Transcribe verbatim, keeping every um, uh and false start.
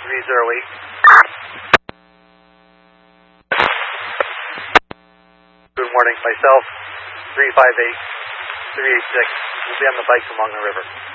three zero eight. Good morning. Myself, three five eight, three eight six. We'll be on the bike along the river.